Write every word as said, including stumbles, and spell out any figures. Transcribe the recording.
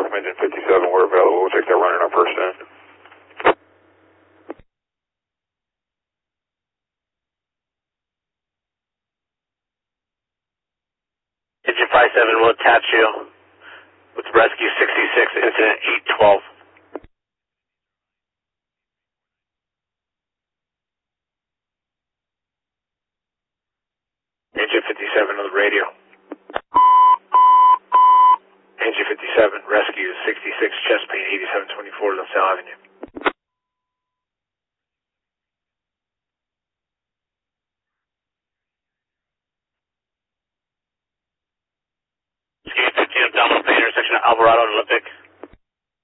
Engine fifty-seven, we're available. We'll take that running on first end. Engine five seven will attach you with rescue sixty-six, incident eight twelve. Engine fifty-seven on the radio. Engine fifty-seven, rescue sixty-six, chest pain eighty-seven twenty-four, LaSalle Avenue. Scheme fifteen, abdominal pain, intersection of Alvarado and Olympic.